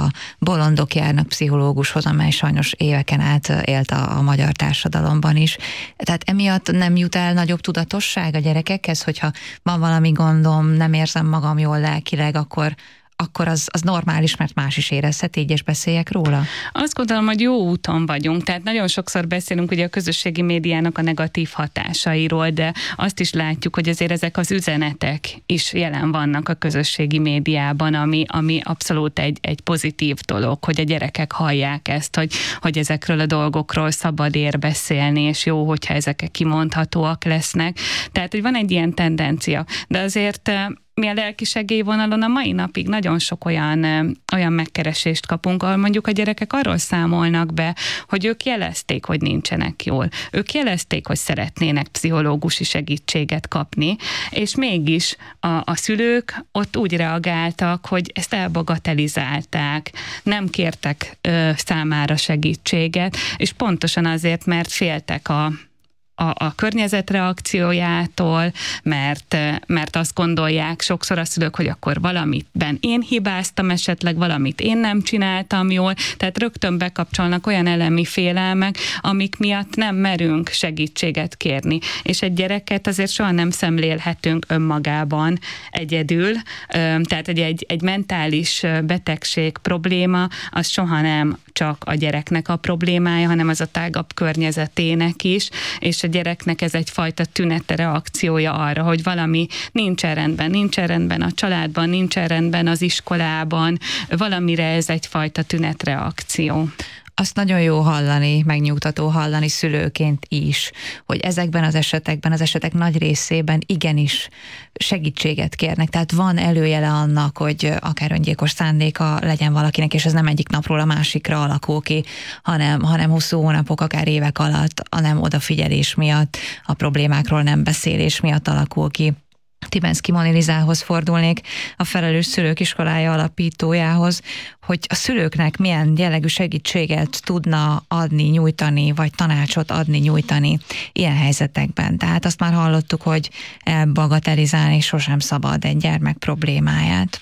a bolondok járnak pszichológushoz, amely sajnos éveken át élt a magyar társadalomban is. Tehát emiatt nem jut el nagyobb tudatosság a gyerekekhez, hogyha van valami gondom, nem érzem magam jól lelkileg, akkor az normális, mert más is érezheti, így és beszéljek róla? Azt gondolom, hogy jó úton vagyunk, tehát nagyon sokszor beszélünk ugye a közösségi médiának a negatív hatásairól, de azt is látjuk, hogy azért ezek az üzenetek is jelen vannak a közösségi médiában, ami abszolút egy pozitív dolog, hogy a gyerekek hallják ezt, hogy ezekről a dolgokról szabad ér beszélni, és jó, hogyha ezek kimondhatóak lesznek. Tehát, hogy van egy ilyen tendencia, de azért mi a lelki segélyvonalon a mai napig nagyon sok olyan megkeresést kapunk, ahol mondjuk a gyerekek arról számolnak be, hogy ők jelezték, hogy nincsenek jól. Ők jelezték, hogy szeretnének pszichológusi segítséget kapni, és mégis a szülők ott úgy reagáltak, hogy ezt elbagatelizálták, nem kértek számára segítséget, és pontosan azért, mert féltek a környezet reakciójától, mert azt gondolják sokszor a szülők, hogy akkor valamitben én hibáztam esetleg, valamit én nem csináltam jól, tehát rögtön bekapcsolnak olyan elemi félelmek, amik miatt nem merünk segítséget kérni. És egy gyereket azért soha nem szemlélhetünk önmagában egyedül, tehát egy mentális betegség probléma, az soha nem csak a gyereknek a problémája, hanem az a tágabb környezetének is, és a gyereknek ez egyfajta tünete, reakciója arra, hogy valami nincsen rendben a családban, nincsen rendben az iskolában, valamire ez egyfajta tünetreakció. Azt nagyon jó hallani, megnyugtató hallani szülőként is, hogy ezekben az esetek nagy részében igenis segítséget kérnek. Tehát van előjele annak, hogy akár öngyilkos szándéka legyen valakinek, és ez nem egyik napról a másikra alakul ki, hanem hosszú hónapok, akár évek alatt a nem odafigyelés miatt, a problémákról nem beszélés miatt alakul ki. Tibenszky Monilizához fordulnék, a Felelős Szülők Iskolája alapítójához, hogy a szülőknek milyen jellegű segítséget tudna adni, nyújtani, vagy tanácsot adni, nyújtani ilyen helyzetekben. Tehát azt már hallottuk, hogy elbagatelizálni sosem szabad egy gyermek problémáját.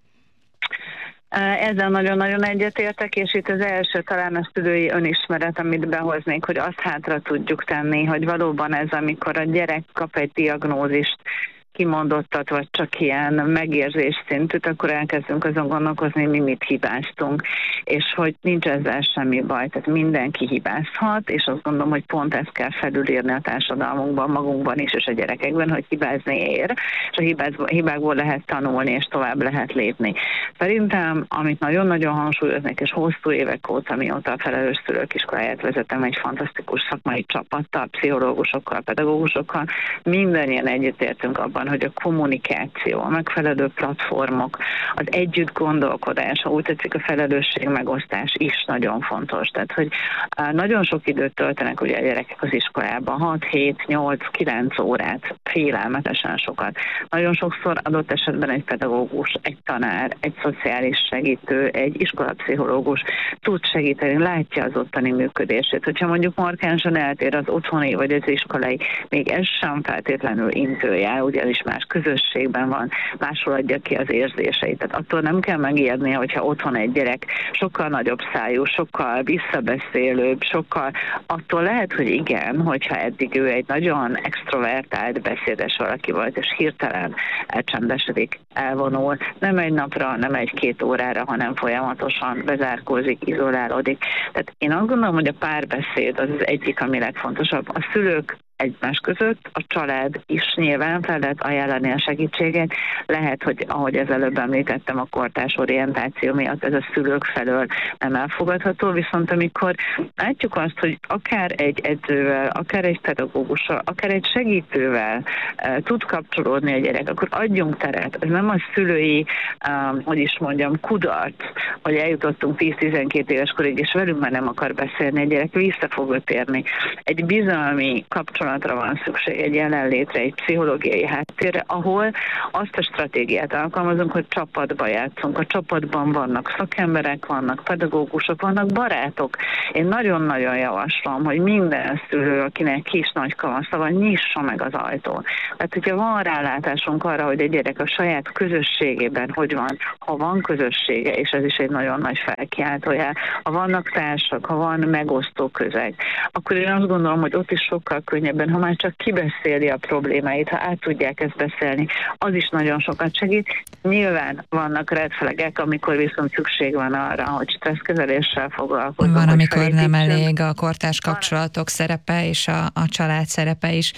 Ezzel nagyon-nagyon egyetértek, és itt az első talán a szülői önismeret, amit behoznék, hogy azt hátra tudjuk tenni, hogy valóban ez, amikor a gyerek kap egy diagnózist, kimondottat, vagy csak ilyen megérzés szintűt, akkor elkezdünk azon gondolkozni, mi mit hibáztunk, és hogy nincs ezzel semmi baj, tehát mindenki hibázhat, és azt gondolom, hogy pont ezt kell felülírni a társadalmunkban, magunkban is, és a gyerekekben, hogy hibázni ér, és a hibákból lehet tanulni, és tovább lehet lépni. Szerintem, amit nagyon-nagyon hangsúlyoznék, és hosszú évek óta, mióta a Felelős Szülők Iskoláját vezetem, egy fantasztikus szakmai csapattal, pszichológusokkal, pedagógusokkal, mindannyian egyetértünk abban, hogy a kommunikáció, a megfelelő platformok, az együtt gondolkodás, ha úgy tetszik, a felelősség megosztás is nagyon fontos. Tehát, hogy nagyon sok időt töltenek ugye a gyerekek az iskolában, 6, 7, 8, 9 órát, félelmetesen sokat. Nagyon sokszor adott esetben egy pedagógus, egy tanár, egy szociális segítő, egy iskolapszichológus tud segíteni, látja az ottani működését. Hogyha mondjuk markánsan eltér az otthoni vagy az iskolai, még ez sem feltétlenül intője, ugye is más közösségben van, máshol adja ki az érzéseit. Tehát attól nem kell megijedni, hogyha otthon egy gyerek sokkal nagyobb szájú, sokkal visszabeszélőbb, attól lehet, hogy igen, hogyha eddig ő egy nagyon extrovertált, beszédes valaki volt, és hirtelen elcsendesedik, elvonul, nem egy napra, nem egy-két órára, hanem folyamatosan bezárkózik, izolálódik. Tehát én azt gondolom, hogy a párbeszéd az egyik, ami legfontosabb. A szülők egymás között, a család is nyilván fel lehet ajánlani a segítséget. Lehet, hogy ahogy az előbb említettem, a kortárs orientáció miatt ez a szülők felől nem elfogadható, viszont amikor látjuk azt, hogy akár egy edzővel, akár egy pedagógussal, akár egy segítővel tud kapcsolódni a gyerek, akkor adjunk teret. Ez nem a szülői, kudarc, hogy eljutottunk 10-12 éves korig, és velünk már nem akar beszélni a gyerek, vissza fog térni. Egy bizalmi kapcsolat kapcsolatra van szükség, egy jelenlétre, egy pszichológiai háttérre, ahol azt a stratégiát alkalmazunk, hogy csapatba játszunk. A csapatban vannak szakemberek, vannak pedagógusok, vannak barátok. Én nagyon-nagyon javaslom, hogy minden szülő, akinek kis nagy kamasza van, nyissa meg az ajtón. Tehát, hogyha van rálátásunk arra, hogy egy gyerek a saját közösségében hogy van, ha van közössége, és ez is egy nagyon nagy felkiáltójel, ha vannak társak, ha van megosztó közeg, akkor én azt gondolom, hogy ott is sokkal könnyebben, ha már csak kibeszéli a problémáit, ha át tudják ezt beszélni, az is nagyon sokat segít. Nyilván vannak red flagek, amikor viszont szükség van arra, hogy stresszkezeléssel foglalkozunk. Van, amikor nem elég a kortárs kapcsolatok szerepe és a család szerepe is.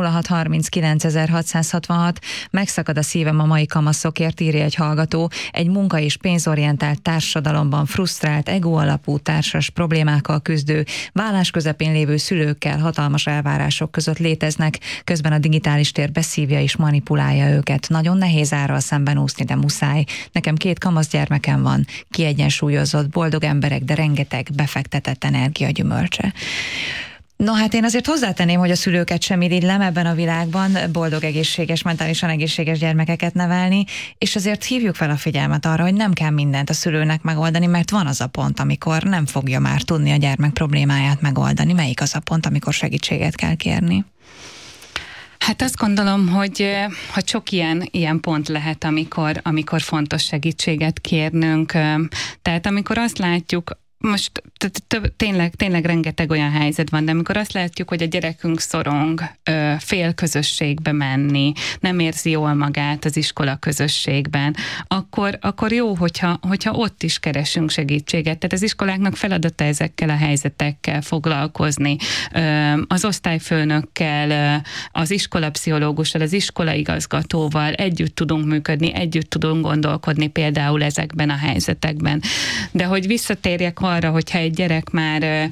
0639.666. Megszakad a szívem a mai kamaszokért, írja egy hallgató. Egy munka- és pénzorientált társadalomban frusztrált, ego alapú társas problémákkal küzdő, vállás közepén lévő szülőkkel hatalmas elvárások között léteznek, közben a digitális tér beszívja és manipulálja őket. Nagyon nehéz árral szemben úszni, de muszáj. Nekem 2 kamasz gyermekem van, kiegyensúlyozott, boldog emberek, de rengeteg befektetett energia gyümölcse. No, hát én azért hozzátenném, hogy a szülőket sem irigylem ebben a világban, boldog, egészséges, mentálisan egészséges gyermekeket nevelni, és azért hívjuk fel a figyelmet arra, hogy nem kell mindent a szülőnek megoldani, mert van az a pont, amikor nem fogja már tudni a gyermek problémáját megoldani. Melyik az a pont, amikor segítséget kell kérni? Hát azt gondolom, hogy sok ilyen pont lehet, amikor fontos segítséget kérnünk. Tehát amikor azt látjuk, most tényleg rengeteg olyan helyzet van, de amikor azt látjuk, hogy a gyerekünk szorong, fél közösségbe menni, nem érzi jól magát az iskola közösségben, akkor jó, hogyha ott is keresünk segítséget. Tehát az iskoláknak feladata ezekkel a helyzetekkel foglalkozni. Az osztályfőnökkel, az iskolapszichológussal, az iskolaigazgatóval együtt tudunk működni, együtt tudunk gondolkodni például ezekben a helyzetekben. De hogy visszatérjek arra, hogyha egy gyerek már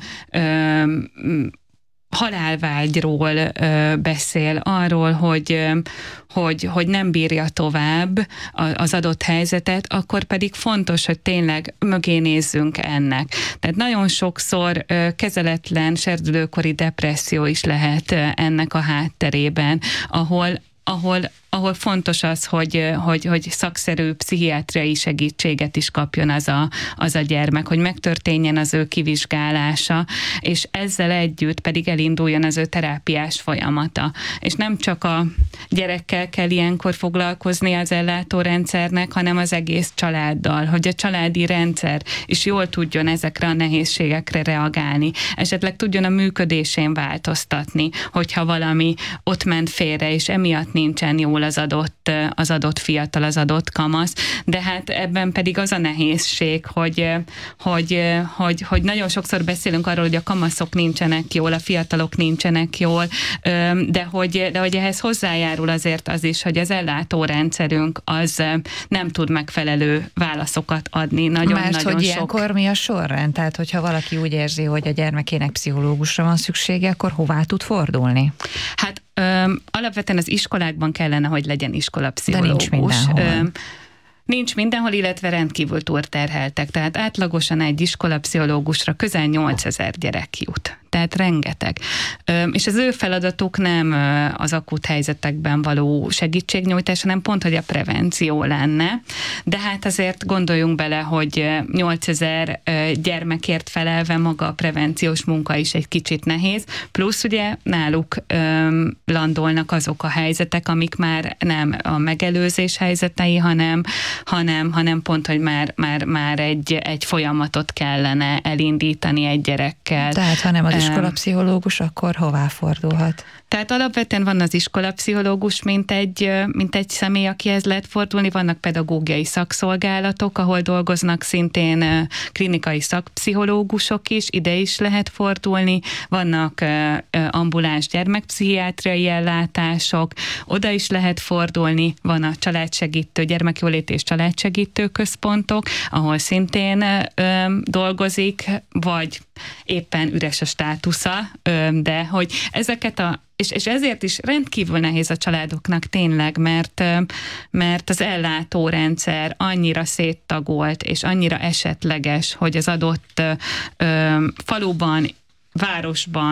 halálvágyról beszél, arról, hogy nem bírja tovább az adott helyzetet, akkor pedig fontos, hogy tényleg mögé nézzünk ennek. Tehát nagyon sokszor kezeletlen serdülőkori depresszió is lehet ennek a hátterében, ahol fontos az, hogy szakszerű pszichiátriai segítséget is kapjon az a gyermek, hogy megtörténjen az ő kivizsgálása, és ezzel együtt pedig elinduljon az ő terápiás folyamata. És nem csak a gyerekkel kell ilyenkor foglalkozni az ellátórendszernek, hanem az egész családdal, hogy a családi rendszer is jól tudjon ezekre a nehézségekre reagálni, esetleg tudjon a működésén változtatni, hogyha valami ott ment félre, és emiatt nincsen jól az adott fiatal, az adott kamasz, de hát ebben pedig az a nehézség, hogy nagyon sokszor beszélünk arról, hogy a kamaszok nincsenek jól, a fiatalok nincsenek jól, de hogy ehhez hozzájárul azért az is, hogy az ellátórendszerünk az nem tud megfelelő válaszokat adni. Mert hogy ilyenkor mi a sorrend? Tehát, hogyha valaki úgy érzi, hogy a gyermekének pszichológusra van szüksége, akkor hová tud fordulni? Hát alapvetően az iskolákban kellene, hogy legyen iskolapszichológus. De nincs mindenhol. Nincs mindenhol, illetve rendkívül túlterheltek. Tehát átlagosan egy iskolapszichológusra közel 8000 gyerek jut. Tehát rengeteg. És az ő feladatuk nem az akut helyzetekben való segítségnyújtás, hanem pont, hogy a prevenció lenne. De hát azért gondoljunk bele, hogy 8000 gyermekért felelve maga a prevenciós munka is egy kicsit nehéz, plusz ugye náluk landolnak azok a helyzetek, amik már nem a megelőzés helyzetei, hanem pont, hogy már egy folyamatot kellene elindítani egy gyerekkel. Tehát ha nem az iskolapszichológus, akkor hová fordulhat? Tehát alapvetően van az iskolapszichológus, mint egy személy, akihez lehet fordulni, vannak pedagógiai szakszolgálatok, ahol dolgoznak szintén klinikai szakpszichológusok is, ide is lehet fordulni, vannak ambuláns gyermekpszichiátriai ellátások, oda is lehet fordulni, van a családsegítő, gyermekjólét és családsegítő központok, ahol szintén dolgozik, vagy éppen üres a státusza, de hogy ezeket és ezért is rendkívül nehéz a családoknak tényleg, mert az ellátórendszer annyira széttagolt, és annyira esetleges, hogy az adott faluban, városban,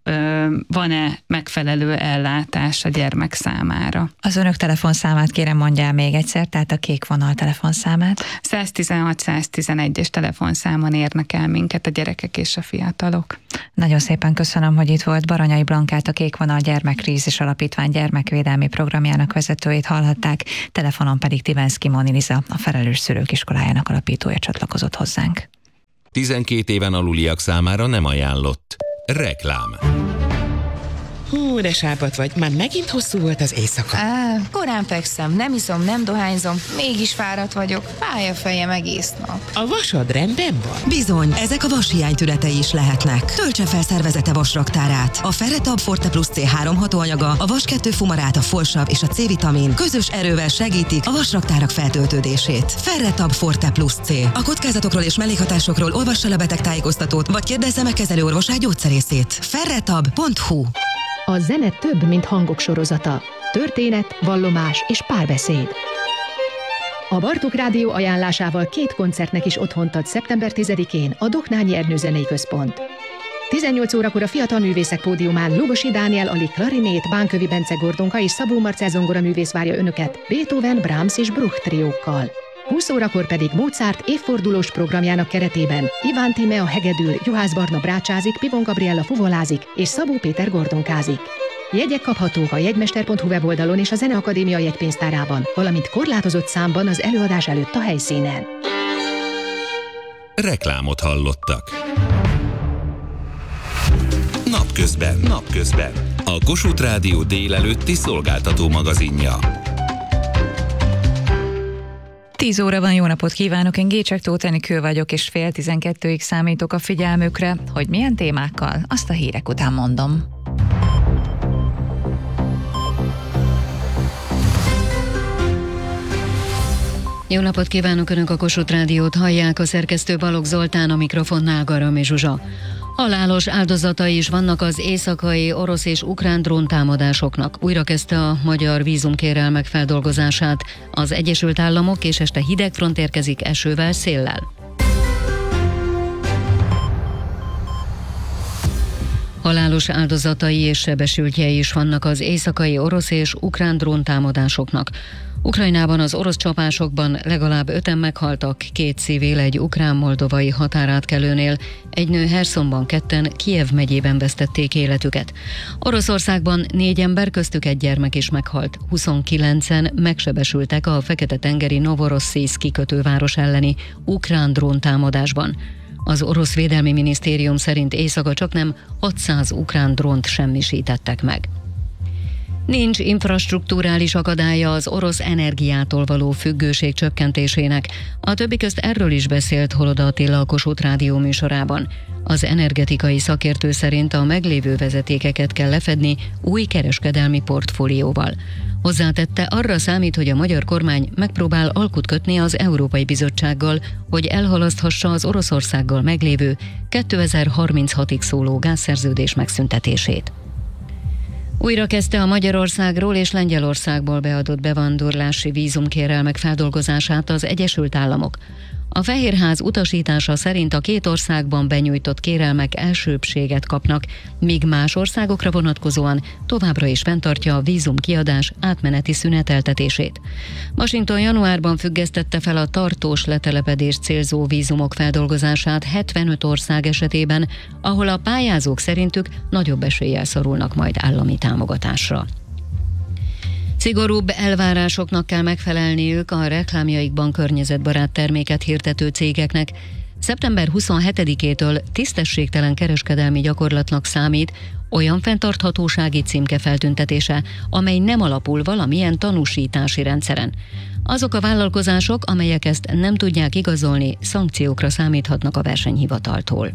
van-e megfelelő ellátás a gyermek számára. Az önök telefonszámát kérem mondjál még egyszer, tehát a kék vonal telefonszámát. 116-111-es telefonszámon érnek el minket a gyerekek és a fiatalok. Nagyon szépen köszönöm, hogy itt volt. Baranyai Blankát, a Kék Vonal Gyermekkrízis Alapítvány gyermekvédelmi programjának vezetőjét hallhatták, telefonon pedig Tivenszky Moni Liza, a Felelős Szülők Iskolájának alapítója csatlakozott hozzánk. 12 éven aluliak számára nem ajánlott. Reklám. Hú, de sápat vagy. Már megint hosszú volt az éjszaka. Korán fekszem, nem iszom, nem dohányzom, mégis fáradt vagyok. Fáj a fejem egész nap. A vasad rendben van? Bizony, ezek a vashiány tünetei is lehetnek. Töltse fel szervezete vasraktárát. A Ferretab Forte Plus C3 hatóanyaga, a vas-2 fumarát, a folsav és a C-vitamin közös erővel segítik a vasraktárak feltöltődését. Ferretab Forte Plus C. A kockázatokról és mellékhatásokról olvassa le betegtájékoztatót, vagy kérdezze meg kezelőorvosát gyógyszerészét. ferretab.hu. A zene több, mint hangok sorozata. Történet, vallomás és párbeszéd. A Bartók Rádió ajánlásával 2 koncertnek is otthont ad szeptember 10-én a Doknányi Ernő Zenei Központ. 18 órakor a Fiatal Művészek Pódiumán Lugosi Dániel Ali klarinét, Bánkövi Bence Gordonka és Szabó Marcell zongoraművész várja önöket Beethoven, Brahms és Bruch triókkal. 20 órakor pedig Mozart évfordulós programjának keretében Iván Tímea hegedül, Juhász Barna brácsázik, Pivon Gabriella fuvolázik és Szabó Péter gordonkázik. Jegyek kaphatók a jegymester.hu weboldalon és a Zeneakadémia jegypénztárában, valamint korlátozott számban az előadás előtt a helyszínen. Reklámot hallottak. Napközben. A Kossuth Rádió délelőtti szolgáltató magazinja. 10 óra van, jó napot kívánok, én Gécsek Tóth Enikő vagyok, és 11:30-ig számítok a figyelmükre, hogy milyen témákkal, azt a hírek után mondom. Jó napot kívánok, Önök a Kossuth Rádiót hallják, a szerkesztő Balogh Zoltán, a mikrofonnál Garami Zsuzsa. Halálos áldozatai is vannak az éjszakai orosz és ukrán dróntámadásoknak. Újra kezdte a magyar vízumkérelmek feldolgozását az Egyesült Államok, és este hideg front érkezik esővel, széllel. Halálos áldozatai és sebesültjei is vannak az éjszakai orosz és ukrán dróntámadásoknak. Ukrajnában az orosz csapásokban legalább 5-en meghaltak, 2 civil egy ukrán-moldovai határátkelőnél, egy nő Hersonban, 2-en Kijev megyében vesztették életüket. Oroszországban 4 ember, köztük egy gyermek is meghalt, 29-en megsebesültek a Fekete-tengeri Novorosszijszk kikötőváros elleni ukrán dróntámadásban. Az orosz védelmi minisztérium szerint éjszaka csaknem 600 ukrán drónt semmisítettek meg. Nincs infrastrukturális akadálya az orosz energiától való függőség csökkentésének. A többi közt erről is beszélt Holoda Attila a Kossuth Rádió műsorában. Az energetikai szakértő szerint a meglévő vezetékeket kell lefedni új kereskedelmi portfólióval. Hozzátette, arra számít, hogy a magyar kormány megpróbál alkut kötni az Európai Bizottsággal, hogy elhalaszthassa az Oroszországgal meglévő 2036-ig szóló gázszerződés megszüntetését. Újra kezdte a Magyarországról és Lengyelországból beadott bevándorlási vízumkérelmek feldolgozását az Egyesült Államok. A Fehérház utasítása szerint a 2 országban benyújtott kérelmek elsőbbséget kapnak, míg más országokra vonatkozóan továbbra is fenntartja a vízumkiadás átmeneti szüneteltetését. Washington januárban függesztette fel a tartós letelepedést célzó vízumok feldolgozását 75 ország esetében, ahol a pályázók szerintük nagyobb eséllyel szorulnak majd állami támogatásra. Szigorúbb elvárásoknak kell megfelelniük a reklámjaikban környezetbarát terméket hirdető cégeknek. Szeptember 27-től tisztességtelen kereskedelmi gyakorlatnak számít olyan fenntarthatósági címke feltüntetése, amely nem alapul valamilyen tanúsítási rendszeren. Azok a vállalkozások, amelyek ezt nem tudják igazolni, szankciókra számíthatnak a versenyhivataltól.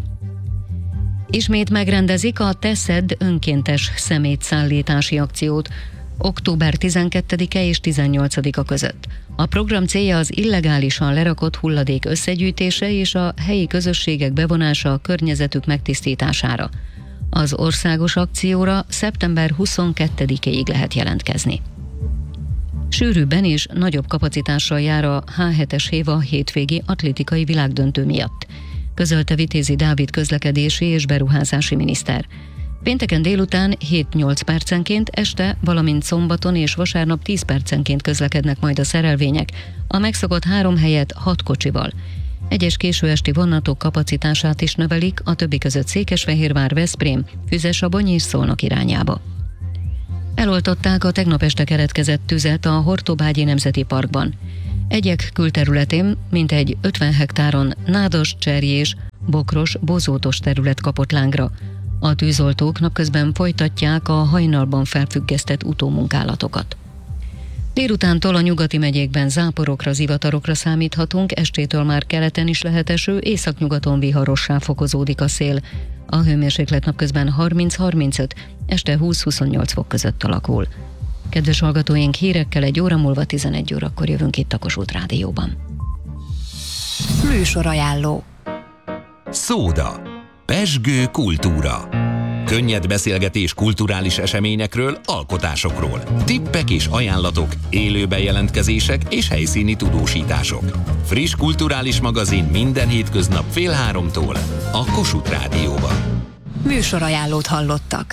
Ismét megrendezik a Te szedd önkéntes szemétszállítási akciót október 12-e és 18-a között. A program célja az illegálisan lerakott hulladék összegyűjtése és a helyi közösségek bevonása a környezetük megtisztítására. Az országos akcióra szeptember 22-ig lehet jelentkezni. Sűrűbben és nagyobb kapacitással jár a H7-es Héva hétvégi atlétikai világdöntő miatt, közölte Vitézi Dávid közlekedési és beruházási miniszter. Pénteken délután 7-8 percenként, este, valamint szombaton és vasárnap 10 percenként közlekednek majd a szerelvények, a megszokott 3 helyett 6 kocsival. Egyes későesti vonatok kapacitását is növelik, a többi között Székesfehérvár, Veszprém, Füzesabony és Szolnok irányába. Eloltották a tegnap este keletkezett tüzet a Hortobágyi Nemzeti Parkban. Egyek külterületén mintegy 50 hektáron nádas, cserjés, bokros, bozótos terület kapott lángra. A tűzoltók napközben folytatják a hajnalban felfüggesztett utómunkálatokat. Délutántól a nyugati megyékben záporokra, zivatarokra számíthatunk, estétől már keleten is lehet eső, északnyugaton viharossá fokozódik a szél. A hőmérséklet napközben 30-35, este 20-28 fok között alakul. Kedves hallgatóink, hírekkel 1 óra múlva 11 órakor jövünk itt a Kossuth Rádióban. Műsorajánló. Szóda. Pezsgő kultúra. Könnyed beszélgetés kulturális eseményekről, alkotásokról. Tippek és ajánlatok, élő bejelentkezések és helyszíni tudósítások. Friss kulturális magazin minden hétköznap 14:30 a Kossuth Rádióban. Műsorajánlót hallottak.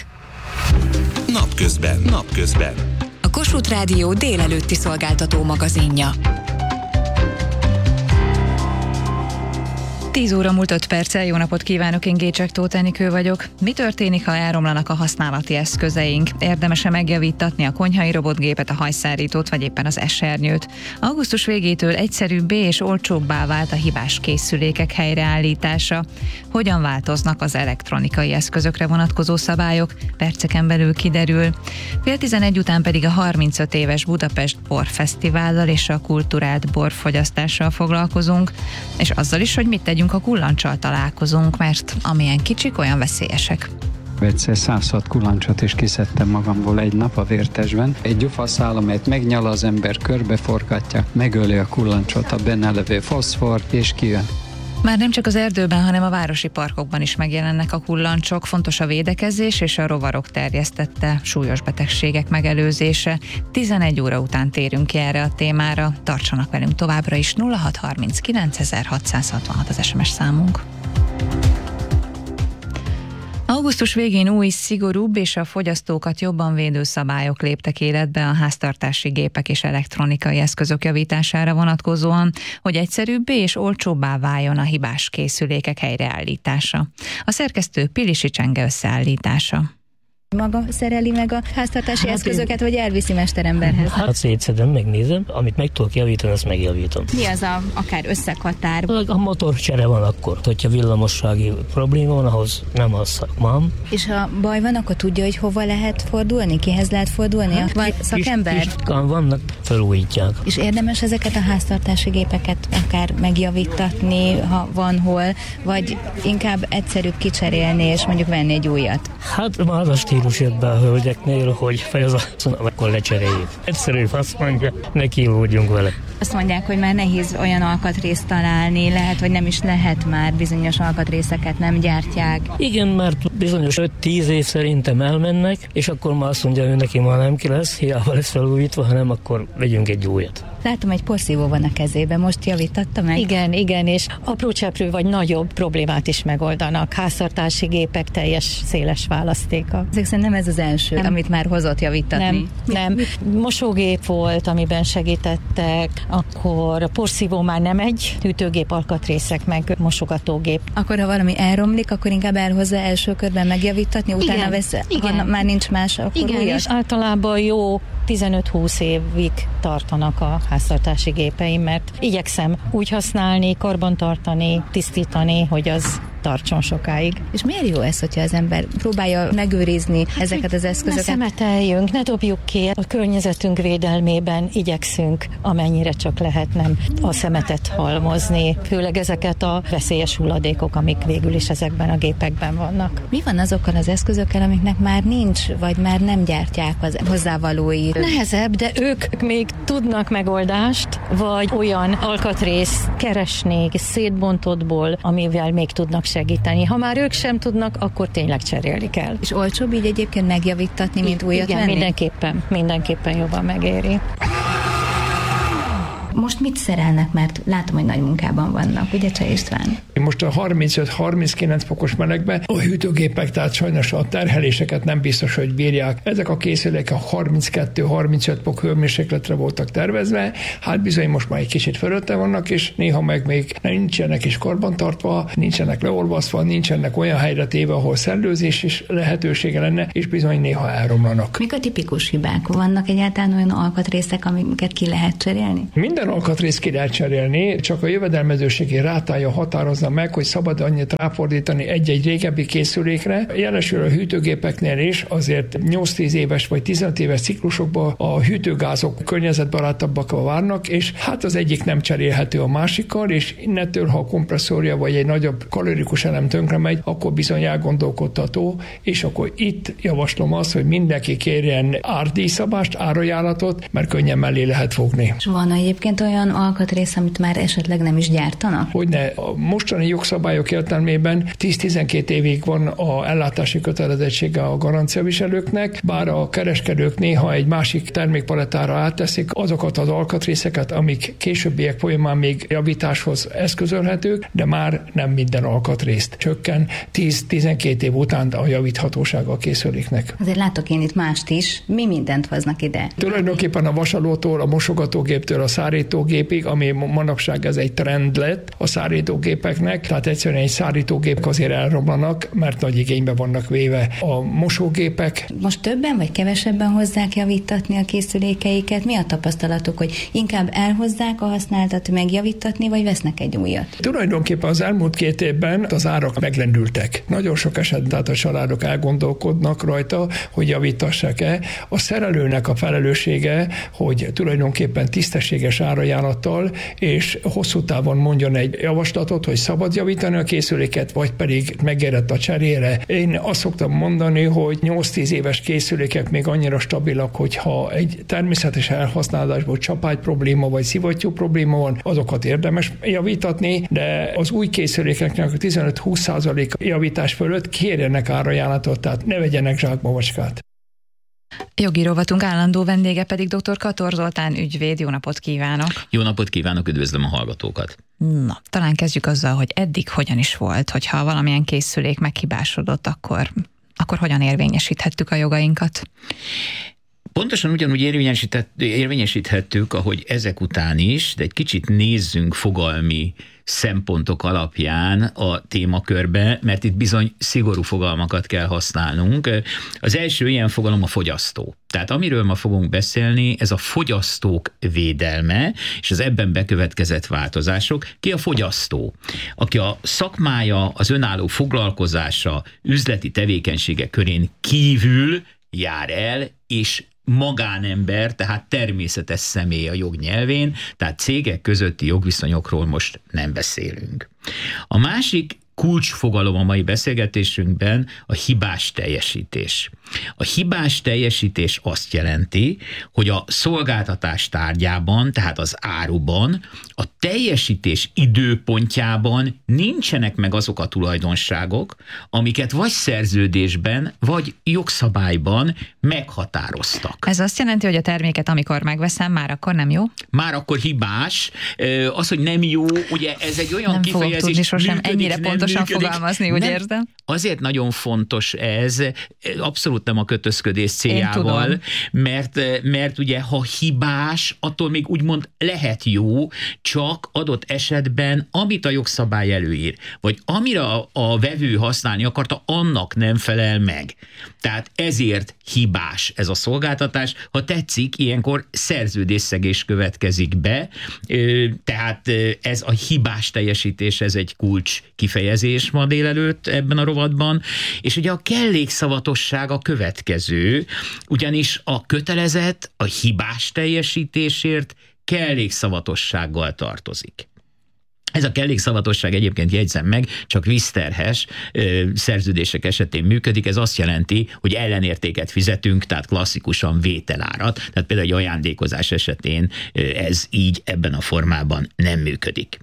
Napközben. A Kossuth Rádió délelőtti szolgáltató magazinja. 10 óra múlt 5 perccel, jó napot kívánok, én Gécsek Tóth Enikő vagyok. Mi történik, ha elromlanak a használati eszközeink? Érdemes-e megjavítatni a konyhai robotgépet, a hajszárítót, vagy éppen az esernyőt? Augusztus végétől egyszerűbbé és olcsóbbá vált a hibás készülékek helyreállítása. Hogyan változnak az elektronikai eszközökre vonatkozó szabályok? Perceken belül kiderül. 10:30 után pedig a 35 éves Budapest Borfesztivállal és a kulturált borfogyasztással foglalkozunk, és azzal is, hogy mit tegyünk, a kullancsal találkozunk, mert amilyen kicsik, olyan veszélyesek. Egyszer 106 kullancsot is kiszedtem magamból egy nap a Vértesben. Egy gyufaszál, amelyet megnyal az ember, körbeforgatja, megöli a kullancsot, a benne levő foszfor, és kijön. Már nem csak az erdőben, hanem a városi parkokban is megjelennek a kullancsok. Fontos a védekezés és a rovarok terjesztette súlyos betegségek megelőzése. 11 óra után térünk ki erre a témára. Tartsanak velünk továbbra is. 0639 666 az SMS számunk. Augusztus végén új, szigorúbb és a fogyasztókat jobban védő szabályok léptek életbe a háztartási gépek és elektronikai eszközök javítására vonatkozóan, hogy egyszerűbbé és olcsóbbá váljon a hibás készülékek helyreállítása. A szerkesztő Pilisi Csenge összeállítása. Maga szereli meg a háztartási eszközöket, vagy elviszi mesteremberhez? Hát szétszedem, megnézem, amit meg tudok javítani, azt megjavítom. Mi az akár összekatár? A motorcsere van akkor, hogyha villamossági probléma van, ahhoz nem a szakmám. És ha baj van, akkor tudja, hogy hova lehet fordulni, kihez lehet fordulni? Hát, van szakember? Kis vannak, felújítják. És érdemes ezeket a háztartási gépeket akár megjavítatni, ha van hol, vagy inkább egyszerűbb kicserélni, és mondjuk venni egy újat? Hát már az stílus jött be a hölgyeknél, hogy fej az akkor lecseréljük. Egyszerűbb, azt mondja, ne kívódjunk vele. Azt mondják, hogy már nehéz olyan alkatrészt találni, lehet, vagy nem is lehet már, bizonyos alkatrészeket nem gyártják. Igen, mert bizonyos 5-10 év szerintem elmennek, és akkor már azt mondja, hogy neki már nem ki lesz, hiába lesz felújítva, hanem akkor vegyünk egy újat. Látom, egy porszívó van a kezében, most javítatta meg? Igen, és apró cseprő vagy nagyobb problémát is megoldanak. Háztartási gépek teljes széles választéka. Ezek szerint nem ez az első, nem. Amit már hozott javítatni? Nem. Mosógép volt, amiben segítettek, akkor a porszívó már nem egy, hűtőgép alkatrészek, meg mosogatógép. Akkor ha valami elromlik, akkor inkább elhozza első körben megjavítatni, utána vesz, ha már nincs más, akkor igen, újat? És általában jó 15-20 évig tartanak a háztartási gépeim, mert igyekszem úgy használni, karbantartani, tisztítani, hogy az tartson sokáig. És miért jó ez, hogyha az ember próbálja megőrizni ezeket az eszközöket? Ne szemeteljünk, ne dobjuk ki, a környezetünk védelmében igyekszünk, amennyire csak lehet nem a szemetet halmozni, főleg ezeket a veszélyes hulladékok, amik végül is ezekben a gépekben vannak. Mi van azokkal az eszközökkel, amiknek már nincs, vagy már nem gyártják az hozzávalóit? Nehezebb, de ők még tudnak megoldást, vagy olyan alkatrészt keresni szétbontottból, amivel még tudnak segíteni. Ha már ők sem tudnak, akkor tényleg cserélni kell. És olcsóbb így egyébként megjavítatni, mint újat venni? Mindenképpen jobban megéri. Most mit szerelnek, mert látom, hogy nagy munkában vannak, ugye Cseh István? Most a 35-39 fokos melegben a hűtőgépek, tehát sajnos a terheléseket nem biztos, hogy bírják. Ezek a készülékek a 32-35 fok hőmérsékletre voltak tervezve, hát bizony most már egy kicsit fölötte vannak, és néha meg még nincsenek is karbantartva, nincsenek leolvasztva, nincsenek olyan helyre téve, ahol szellőzés is lehetősége lenne, és bizony néha elromlanak. Mik a tipikus hibák? Vannak egyáltalán olyan alkatrészek, amiket ki lehet cserélni? Minden alkatrészt ki lehet cserélni, csak a jövedelmezőségi rátája határozza meg, hogy szabad annyit ráfordítani egy-egy régebbi készülékre. Jelesül a hűtőgépeknél is azért 8-10 éves vagy 15 éves ciklusokban a hűtőgázok környezetbarátabbak várnak, és hát az egyik nem cserélhető a másikkal, és innentől, ha a kompresszorja vagy egy nagyobb kalorikus elem tönkre megy, akkor bizony elgondolkodtató, és akkor itt javaslom azt, hogy mindenki kérjen árdíjszabást, árajánlatot, mert könnyen mellé lehet fogni. És van egyébként olyan alkatrész, amit már esetleg nem is gyártanak? Hogyne, a mostani jogszabályok értelmében 10-12 évig van a ellátási kötelezettsége a garanciaviselőknek, bár a kereskedők néha egy másik termékpalettára átteszik azokat az alkatrészeket, amik későbbiek folyamán még javításhoz eszközölhetők, de már nem minden alkatrészt csökken 10-12 év után a javíthatósága a készüléknek. Azért látok én itt mást is. Mi mindent hoznak ide? Tulajdonképpen a vasalótól, a mosogatógéptől a szárítógépig, ami manapság ez egy trend lett a szárítógépeknek, tehát egyszerűen egy szárítógép azért elromlanak, mert nagy igénybe vannak véve a mosógépek. Most többen vagy kevesebben hozzák javítatni a készülékeiket? Mi a tapasztalatuk, hogy inkább elhozzák a használtat megjavítatni, vagy vesznek egy újat? Tulajdonképpen az elmúlt 2 évben az árak meglendültek. Nagyon sok esetben tehát a családok elgondolkodnak rajta, hogy javítassák-e. A szerelőnek a felelőssége, hogy tulajdonképpen tisztességes árajánlattal és hosszú távon mondjon egy javaslatot, hogy szabad javítani a készüléket, vagy pedig megérett a cserére. Én azt szoktam mondani, hogy 8-10 éves készülékek még annyira stabilak, hogyha egy természetes elhasználásból csapágy probléma vagy szivattyú probléma van, azokat érdemes javítatni, de az új készülékeknek a 15-20% javítás fölött kérjenek árajánlatot, tehát ne vegyenek zsákmavacskát. Jogi rovatunk állandó vendége pedig dr. Kator Zoltán ügyvéd. Jó napot kívánok! Jó napot kívánok, üdvözlöm a hallgatókat! Na, talán kezdjük azzal, hogy eddig hogyan is volt, hogyha valamilyen készülék meghibásodott, akkor hogyan érvényesíthettük a jogainkat? Pontosan ugyanúgy érvényesíthettük, ahogy ezek után is, de egy kicsit nézzünk fogalmi szempontok alapján a témakörbe, mert itt bizony szigorú fogalmakat kell használnunk. Az első ilyen fogalom a fogyasztó. Tehát amiről ma fogunk beszélni, ez a fogyasztók védelme, és az ebben bekövetkezett változások. Ki a fogyasztó? Aki a szakmája, az önálló foglalkozása, üzleti tevékenysége körén kívül jár el, és magánember, tehát természetes személy a jog nyelvén, tehát cégek közötti jogviszonyokról most nem beszélünk. A másik kulcsfogalom a mai beszélgetésünkben a hibás teljesítés. A hibás teljesítés azt jelenti, hogy a szolgáltatás tárgyában, tehát az áruban, a teljesítés időpontjában nincsenek meg azok a tulajdonságok, amiket vagy szerződésben, vagy jogszabályban meghatároztak. Ez azt jelenti, hogy a terméket, amikor megveszem, már akkor nem jó? Már akkor hibás. Az, hogy nem jó, ugye ez egy olyan nem kifejezés, fogok tudni sosem működik, ennyire pontosan fogalmazni, úgy érzem. Azért nagyon fontos ez, abszolút nem a kötözködés céljával, mert ugye ha hibás, attól még úgymond lehet jó, csak adott esetben, amit a jogszabály előír, vagy amire a vevő használni akarta, annak nem felel meg. Tehát ezért hibás ez a szolgáltatás. Ha tetszik, ilyenkor szerződésszegés következik be, tehát ez a hibás teljesítés, ez egy kulcs kifejezés ma délelőtt ebben a rovatban, és ugye a kellékszavatosság a következő, ugyanis a kötelezet a hibás teljesítésért kellékszavatossággal tartozik. Ez a kellékszavatosság egyébként jegyzem meg, csak vízterhes szerződések esetén működik. Ez azt jelenti, hogy ellenértéket fizetünk, tehát klasszikusan vételárat. Tehát például egy ajándékozás esetén ez így ebben a formában nem működik.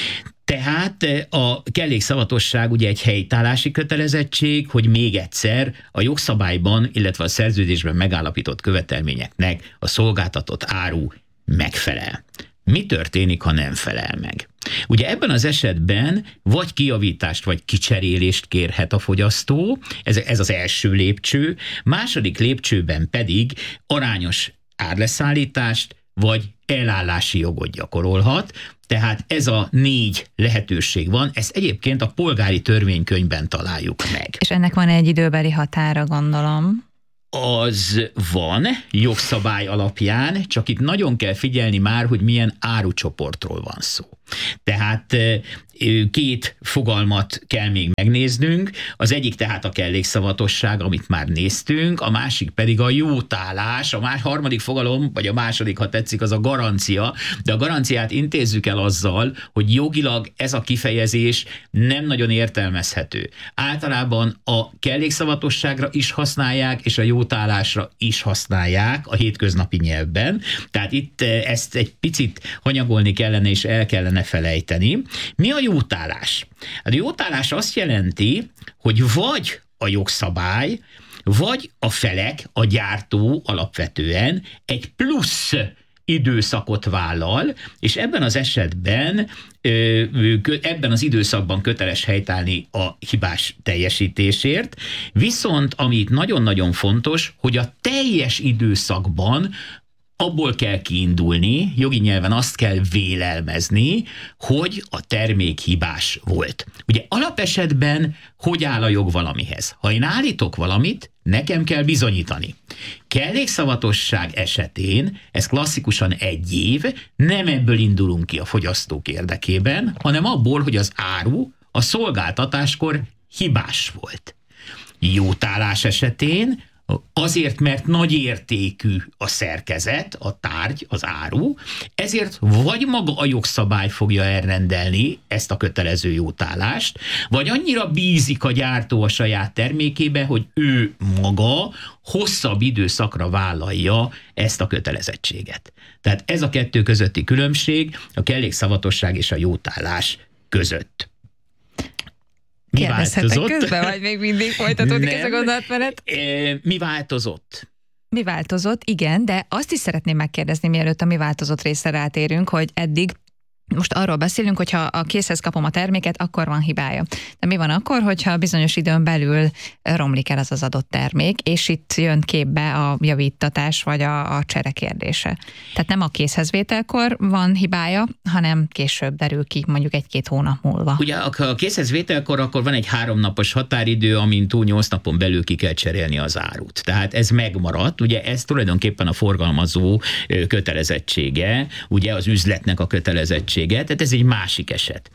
Tehát a kellékszavatosság ugye egy helytállási kötelezettség, hogy még egyszer a jogszabályban, illetve a szerződésben megállapított követelményeknek a szolgáltatott áru megfelel. Mi történik, ha nem felel meg? Ugye ebben az esetben vagy kijavítást, vagy kicserélést kérhet a fogyasztó, ez az első lépcső, második lépcsőben pedig arányos árleszállítást, vagy elállási jogot gyakorolhat, tehát ez a 4 lehetőség van, ezt egyébként a polgári törvénykönyvben találjuk meg. És ennek van egy időbeli határa, gondolom. Az van jogszabály alapján, csak itt nagyon kell figyelni már, hogy milyen árucsoportról van szó. Tehát 2 fogalmat kell még megnéznünk, az egyik tehát a kellékszavatosság, amit már néztünk, a másik pedig a jótállás, a harmadik fogalom, vagy a második, ha tetszik, az a garancia, de a garanciát intézzük el azzal, hogy jogilag ez a kifejezés nem nagyon értelmezhető. Általában a kellékszavatosságra is használják, és a jótállásra is használják a hétköznapi nyelvben, tehát itt ezt egy picit hanyagolni kellene, és el kellene felejteni. Mi a jótállás? A jótállás azt jelenti, hogy vagy a jogszabály, vagy a felek, a gyártó alapvetően egy plusz időszakot vállal, és ebben az esetben, ebben az időszakban köteles helytállni a hibás teljesítésért, viszont ami itt nagyon-nagyon fontos, hogy a teljes időszakban abból kell kiindulni, jogi nyelven azt kell vélelmezni, hogy a termék hibás volt. Ugye alapesetben hogy áll a jog valamihez? Ha én állítok valamit, nekem kell bizonyítani. Kellékszavatosság esetén ez klasszikusan 1 év, nem ebből indulunk ki a fogyasztók érdekében, hanem abból, hogy az áru a szolgáltatáskor hibás volt. Jótállás esetén azért, mert nagy értékű a szerkezet, a tárgy, az áru, ezért vagy maga a jogszabály fogja elrendelni ezt a kötelező jótállást, vagy annyira bízik a gyártó a saját termékébe, hogy ő maga hosszabb időszakra vállalja ezt a kötelezettséget. Tehát ez a 2 közötti különbség a kellékszavatosság és a jótállás között. Mi változott? Közben, vagy még mindig folytatódik ez a gondolatmenet? Mi változott? Mi változott, igen, de azt is szeretném megkérdezni, mielőtt a mi változott részre rátérünk, hogy eddig most arról beszélünk, hogyha a készhez kapom a terméket, akkor van hibája. De mi van akkor, hogyha bizonyos időn belül romlik el az adott termék, és itt jön képbe a javítatás vagy a csere kérdése. Tehát nem a készhezvételkor van hibája, hanem később derül ki, mondjuk 1-2 hónap múlva. Ugye a készhezvételkor akkor van egy 3 napos határidő, amin túl 8 napon belül ki kell cserélni az árut. Tehát ez megmaradt, ugye ez tulajdonképpen a forgalmazó kötelezettsége, ugye az üzletnek a kötelezettsége, tehát ez egy másik eset.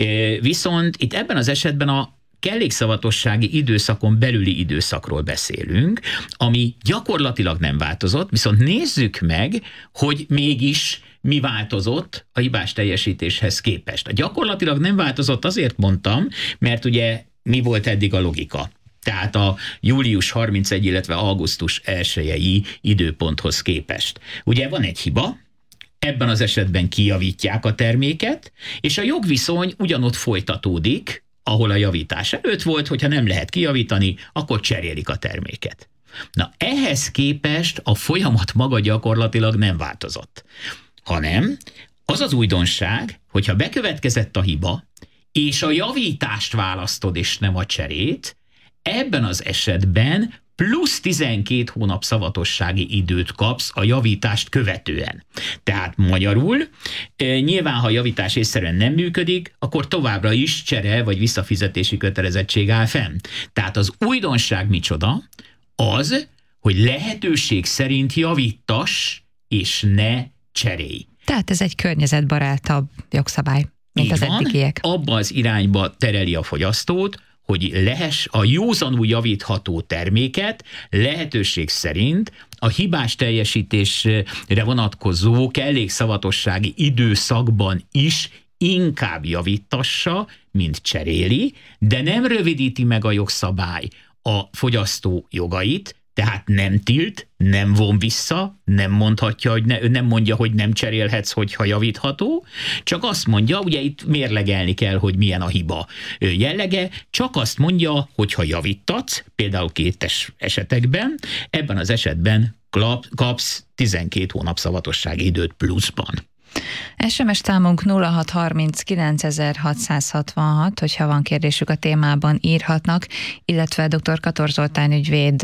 Viszont itt ebben az esetben a kellékszavatossági időszakon belüli időszakról beszélünk, ami gyakorlatilag nem változott, viszont nézzük meg, hogy mégis mi változott a hibás teljesítéshez képest. Gyakorlatilag nem változott, azért mondtam, mert ugye mi volt eddig a logika. Tehát a július 31, illetve augusztus 1-i időponthoz képest. Ugye van egy hiba, ebben az esetben kijavítják a terméket, és a jogviszony ugyanott folytatódik, ahol a javítás előtt volt, hogyha nem lehet kijavítani, akkor cserélik a terméket. Na, ehhez képest a folyamat maga gyakorlatilag nem változott, hanem az az újdonság, hogyha bekövetkezett a hiba, és a javítást választod, és nem a cserét, ebben az esetben plusz 12 hónap szavatossági időt kapsz a javítást követően. Tehát magyarul, nyilván, ha a javítás észszerűen nem működik, akkor továbbra is csere vagy visszafizetési kötelezettség áll fenn. Tehát az újdonság micsoda? Az, hogy lehetőség szerint javítass, és ne cserélj. Tehát ez egy környezetbarátabb jogszabály, mint az eddigiek. Abba az irányba tereli a fogyasztót, hogy a józanul javítható terméket lehetőség szerint a hibás teljesítésre vonatkozó kellékszavatossági időszakban is inkább javítassa, mint cseréli, de nem rövidíti meg a jogszabály a fogyasztó jogait, tehát nem tilt, nem von vissza, nem mondhatja, hogy nem mondja, hogy nem cserélhetsz, hogyha javítható, csak azt mondja, ugye itt mérlegelni kell, hogy milyen a hiba jellege, csak azt mondja, hogy ha javítatsz, például 2 esetekben, ebben az esetben kapsz 12 hónap szavatossági időt pluszban. SMS számunk 0630 9666, hogyha van kérdésük a témában, írhatnak, illetve dr. Kator Zoltán ügyvéd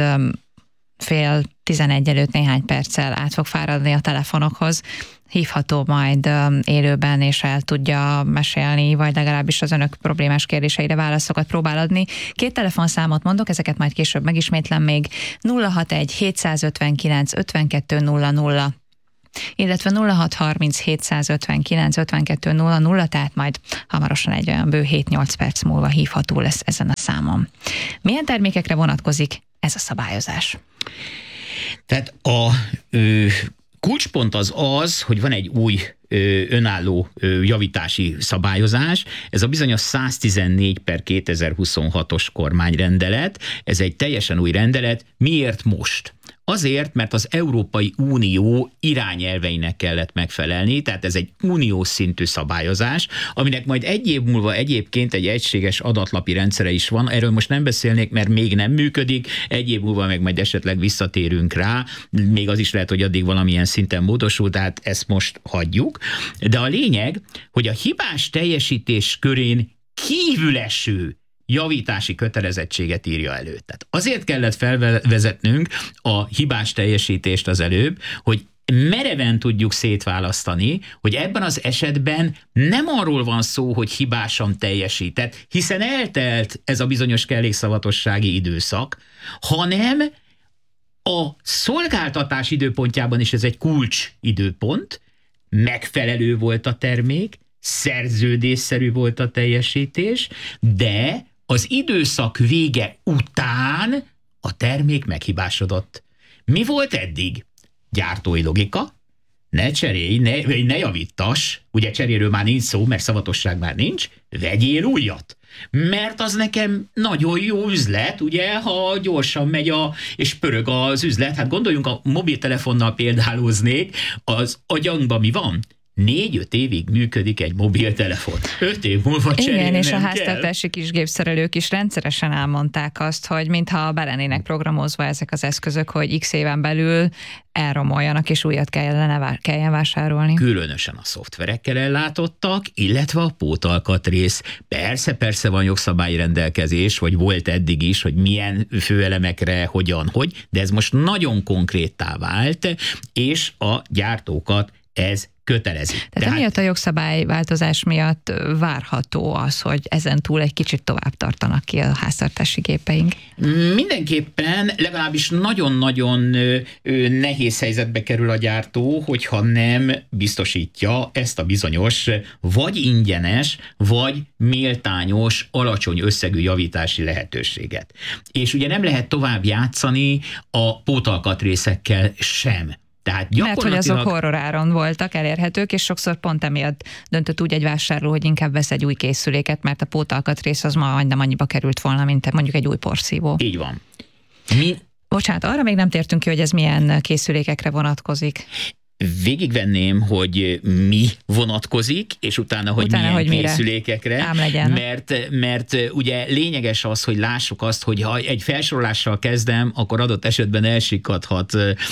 10:11 előtt néhány perccel át fog fáradni a telefonokhoz. Hívható majd élőben, és el tudja mesélni, vagy legalábbis az önök problémás kérdéseire válaszokat próbál adni. 2 telefonszámot mondok, ezeket majd később megismétlem még. 061 759 5200, illetve 0630 759 5200, tehát majd hamarosan egy olyan bő 7-8 perc múlva hívható lesz ezen a számon. Milyen termékekre vonatkozik ez a szabályozás? Tehát a kulcspont az, hogy van egy új önálló javítási szabályozás, ez a bizonyos 114/2026-os kormányrendelet, ez egy teljesen új rendelet. Miért most? Azért, mert az Európai Unió irányelveinek kellett megfelelni, tehát ez egy uniós szintű szabályozás, aminek majd egy év múlva egyébként egy egységes adatlapi rendszere is van, erről most nem beszélnék, mert még nem működik, egy év múlva meg majd esetleg visszatérünk rá, még az is lehet, hogy addig valamilyen szinten módosul, tehát ezt most hagyjuk. De a lényeg, hogy a hibás teljesítés körén kívül eső javítási kötelezettséget írja elő. Tehát azért kellett felvezetnünk a hibás teljesítést az előbb, hogy mereven tudjuk szétválasztani, hogy ebben az esetben nem arról van szó, hogy hibásan teljesített, hiszen eltelt ez a bizonyos kellékszavatossági időszak, hanem a szolgáltatás időpontjában is ez egy kulcs időpont, megfelelő volt a termék, szerződésszerű volt a teljesítés, de az időszak vége után a termék meghibásodott. Mi volt eddig? Gyártói logika, ne cserélj, ne javítass, ugye cseréről már nincs szó, mert szavatosság már nincs, vegyél újat. Mert az nekem nagyon jó üzlet, ugye, ha gyorsan megy és pörög az üzlet. Hát gondoljunk, a mobiltelefonnal példáloznék, az agyunkban mi van? 4-5 évig működik egy mobiltelefon. 5 év múlva cserélni. Igen, és a háztartási kisgépszerelők is rendszeresen elmondták azt, hogy mintha be lennének programozva ezek az eszközök, hogy x éven belül elromoljanak, és újat kelljen vásárolni. Különösen a szoftverekkel ellátottak, illetve a pótalkatrész. Persze van jogszabályi rendelkezés, vagy volt eddig is, hogy milyen főelemekre, hogyan, de ez most nagyon konkréttá vált, és a gyártókat ez kötelezi. Tehát emiatt a jogszabályváltozás miatt várható az, hogy ezen túl egy kicsit tovább tartanak ki a háztartási gépeink? Mindenképpen, legalábbis nagyon-nagyon nehéz helyzetbe kerül a gyártó, hogyha nem biztosítja ezt a bizonyos vagy ingyenes, vagy méltányos, alacsony összegű javítási lehetőséget. És ugye nem lehet tovább játszani a pótalkatrészekkel sem. Mert hogy azok horroráron voltak elérhetők, és sokszor pont emiatt döntött úgy egy vásárló, hogy inkább vesz egy új készüléket, mert a pótalkatrész az majdnem annyiba került volna, mint mondjuk egy új porszívó. Így van. Bocsánat, arra még nem tértünk ki, hogy ez milyen készülékekre vonatkozik. Végigvenném, hogy mi vonatkozik, és utána hogy milyen készülékekre. Mert ugye lényeges az, hogy lássuk azt, hogy ha egy felsorolással kezdem, akkor adott esetben elsikadhat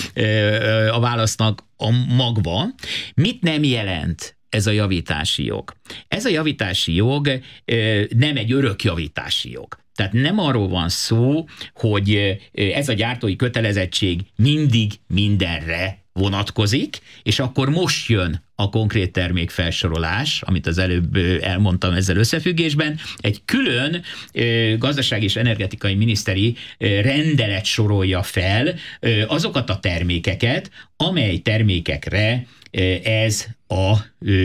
a válasznak a magva. Mit nem jelent ez a javítási jog? Ez a javítási jog nem egy örök javítási jog. Tehát nem arról van szó, hogy ez a gyártói kötelezettség mindig mindenre vonatkozik, és akkor most jön a konkrét termék felsorolás, amit az előbb elmondtam ezzel összefüggésben, egy külön gazdasági és energetikai miniszteri rendelet sorolja fel azokat a termékeket, amely termékekre ez az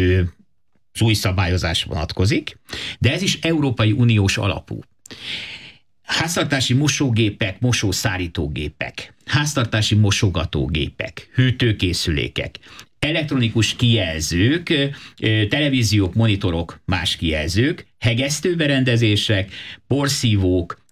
új szabályozás vonatkozik, de ez is Európai Uniós alapú. Háztartási mosógépek, mosószárítógépek, háztartási mosogatógépek, hűtőkészülékek, elektronikus kijelzők, televíziók, monitorok, más kijelzők, hegesztőberendezések, porszívók,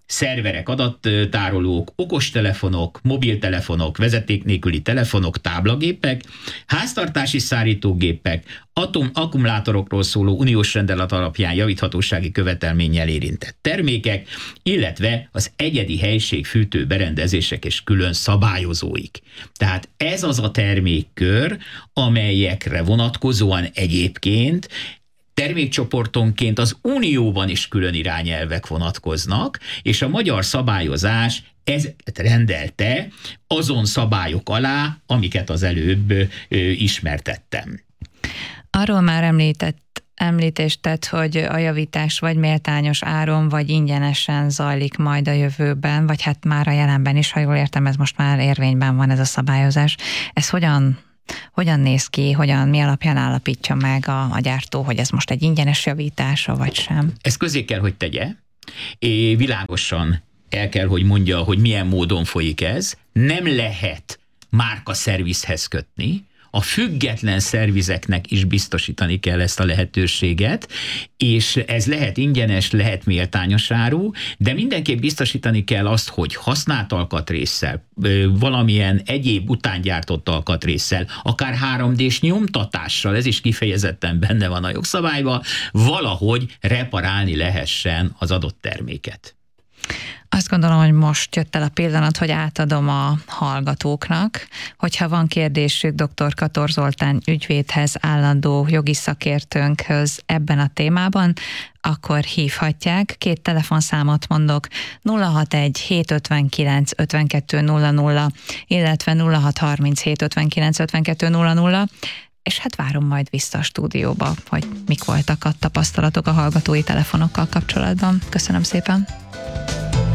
szerverek, adattárolók, okostelefonok, mobiltelefonok, vezeték nélküli telefonok, táblagépek, háztartási szárítógépek, akkumulátorokról szóló uniós rendelet alapján javíthatósági követelménnyel érintett termékek, illetve az egyedi helységfűtő berendezések és külön szabályozóik. Tehát ez az a termékkör, amelyekre vonatkozóan egyébként termékcsoportonként az Unióban is külön irányelvek vonatkoznak, és a magyar szabályozás ezeket rendelte azon szabályok alá, amiket az előbb ismertettem. Arról már említést tett, hogy a javítás vagy méltányos áron, vagy ingyenesen zajlik majd a jövőben, vagy hát már a jelenben is, ha jól értem, ez most már érvényben van ez a szabályozás. Ez hogyan néz ki, mi alapján állapítja meg a gyártó, hogy ez most egy ingyenes javítása, vagy sem? Ezt közé kell, hogy tegye, és világosan el kell, hogy mondja, hogy milyen módon folyik ez. Nem lehet márkaszervizhez kötni, a független szervizeknek is biztosítani kell ezt a lehetőséget, és ez lehet ingyenes, lehet méltányos áru, de mindenképp biztosítani kell azt, hogy használt alkatrésszel, valamilyen egyéb utángyártott alkatrésszel, akár 3D-s nyomtatással, ez is kifejezetten benne van a jogszabályban, valahogy reparálni lehessen az adott terméket. Azt gondolom, hogy most jött el a pillanat, hogy átadom a hallgatóknak, hogyha van kérdésük dr. Kator Zoltán ügyvédhez, állandó jogi szakértőnkhöz ebben a témában, akkor hívhatják. 2 telefonszámot mondok, 061 759 5200, illetve 0637 59 5200, és hát várom majd vissza a stúdióba, hogy mik voltak a tapasztalatok a hallgatói telefonokkal kapcsolatban. Köszönöm szépen!